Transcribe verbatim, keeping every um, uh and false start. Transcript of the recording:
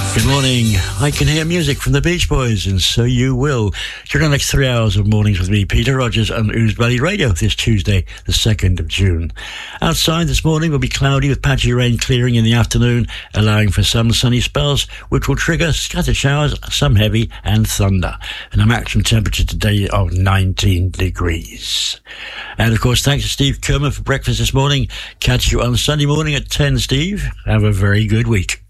Good morning. I can hear music from the Beach Boys, and so you will. During the next three hours of mornings with me, Peter Rogers, on Ouse Valley Radio this Tuesday, the second of June. Outside this morning will be cloudy with patchy rain clearing in the afternoon, allowing for some sunny spells, which will trigger scattered showers, some heavy, and thunder. And a maximum temperature today of nineteen degrees. And of course, thanks to Steve Kerman for breakfast this morning. Catch you on Sunday morning at ten, Steve. Have a very good week.